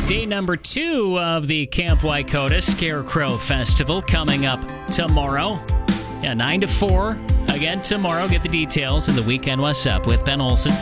Day number 2 of the Camp Waikota Scarecrow Festival coming up tomorrow. 9 to 4. Again, tomorrow. Get the details in the Weekend What's Up with Ben Olson.